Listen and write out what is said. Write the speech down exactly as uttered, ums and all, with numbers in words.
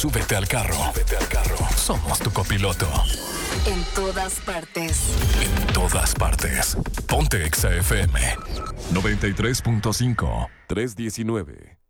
Súbete al carro. Súbete al carro. Somos tu copiloto. En todas partes. En todas partes. Ponte Exa F M. noventa y tres punto cinco. trescientos diecinueve.